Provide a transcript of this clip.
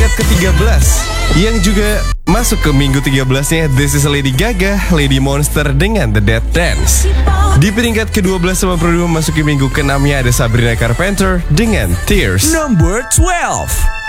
peringkat ke-13 yang juga masuk ke minggu 13-nya, This is Lady Gaga, Lady Monster dengan The Dead Dance. Di peringkat ke-12 sama Produce memasuki minggu ke-6-nya ada Sabrina Carpenter dengan Tears. Number 12.